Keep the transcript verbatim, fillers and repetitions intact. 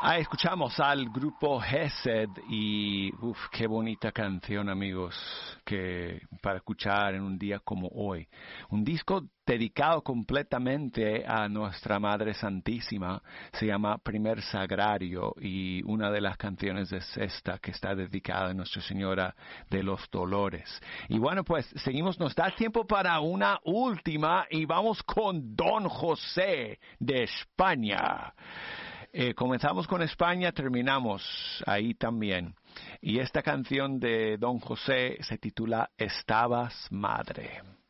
Ah, escuchamos al grupo Gesed y uf, qué bonita canción, amigos, que para escuchar en un día como hoy. Un disco dedicado completamente a nuestra Madre Santísima, se llama Primer Sagrario y una de las canciones es esta que está dedicada a Nuestra Señora de los Dolores. Y bueno, pues seguimos, nos da tiempo para una última y vamos con Don José de España. Eh, comenzamos con España, terminamos ahí también. Y esta canción de Don José se titula Estabas Madre.